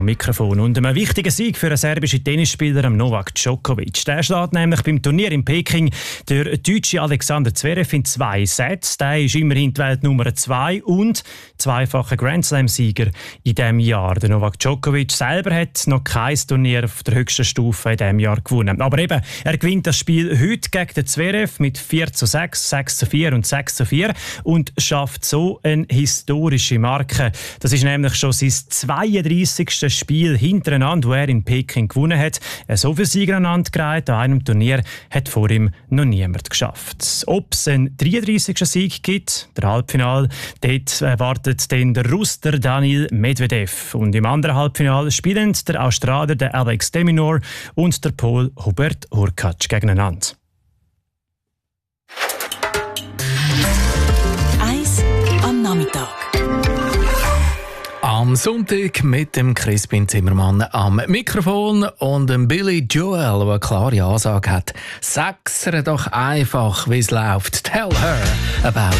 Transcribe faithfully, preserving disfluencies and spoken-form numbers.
Mikrofon und einem wichtigen Sieg für einen serbischen Tennisspieler, Novak Djokovic. Der schlägt nämlich beim Turnier in Peking der deutsche Alexander Zverev in zwei Sets. Der ist immerhin die Weltnummer zwei und zweifacher Grand Slam-Sieger in diesem Jahr. Der Novak Djokovic selber hat noch kein Turnier auf der höchsten Stufe in diesem Jahr gewonnen. Aber eben, er gewinnt das Spiel heute gegen den Zverev mit vier zu sechs, sechs zu vier und sechs zu vier und schafft so eine historische Marke. Das ist nämlich schon sein zweiunddreissigste Spiel hintereinander, wo er in Peking gewonnen hat. So viele Sieger aneinandergereiht an einem Turnier hat vor ihm noch niemand geschafft. Ob es einen dreiunddreissigsten Sieg gibt, der Halbfinale, dort erwartet dann der Russ, der Daniil Medvedev. Und im anderen Halbfinale spielen der Australier, der Alex de Minaur und der Pol Hubert Hurkacz gegeneinander. Eis am Nachmittag. Am Sonntag mit dem Crispin Zimmermann am Mikrofon und dem Billy Joel, der eine klare Ansage hat. Sag's ihr doch einfach, wie es läuft. Tell her about